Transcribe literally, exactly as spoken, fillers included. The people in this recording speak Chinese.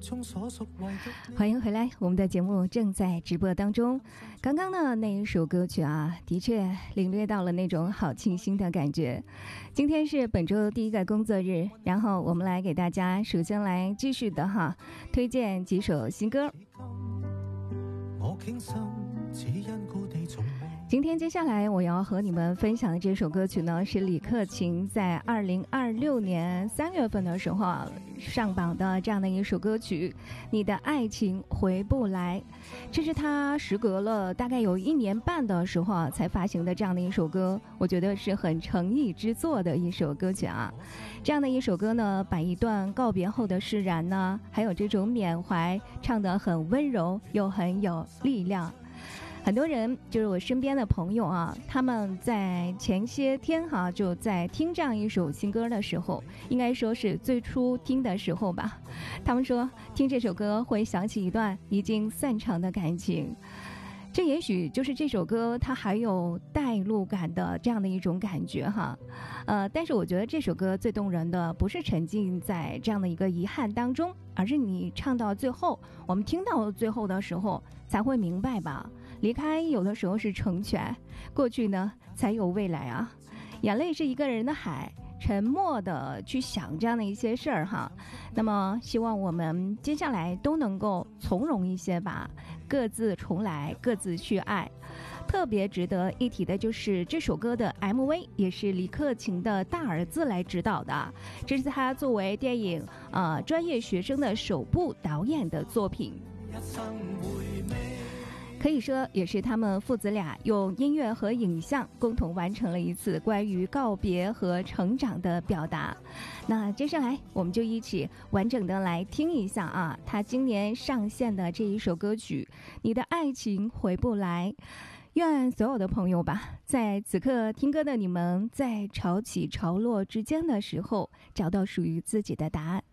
欢迎回来，我们的节目正在直播当中。刚刚呢那一首歌曲啊，的确领略到了那种好清新的感觉。今天是本周第一个工作日，然后我们来给大家首先来继续的哈推荐几首新歌。今天接下来我要和你们分享的这首歌曲呢，是李克勤在二零二六年三月份的时候啊上榜的这样的一首歌曲《你的爱情回不来》。这是他时隔了大概有一年半的时候啊才发行的这样的一首歌，我觉得是很诚意之作的一首歌曲啊。这样的一首歌呢，把一段告别后的释然呢，还有这种缅怀唱得很温柔又很有力量。很多人就是我身边的朋友啊，他们在前些天哈、啊、就在听这样一首新歌的时候，应该说是最初听的时候吧，他们说听这首歌会想起一段已经散场的感情。这也许就是这首歌它还有带入感的这样的一种感觉哈，呃，但是我觉得这首歌最动人的不是沉浸在这样的一个遗憾当中，而是你唱到最后，我们听到最后的时候才会明白吧，离开有的时候是成全，过去呢才有未来啊。眼泪是一个人的海，沉默的去想这样的一些事儿哈。那么希望我们接下来都能够从容一些吧，各自重来，各自去爱。特别值得一提的就是这首歌的 M V 也是李克勤的大儿子来指导的，这是他作为电影呃专业学生的首部导演的作品，可以说也是他们父子俩用音乐和影像共同完成了一次关于告别和成长的表达。那接下来我们就一起完整的来听一下啊，他今年上线的这一首歌曲《你的爱情回不来》。愿所有的朋友吧，在此刻听歌的你们，在潮起潮落之间的时候，找到属于自己的答案。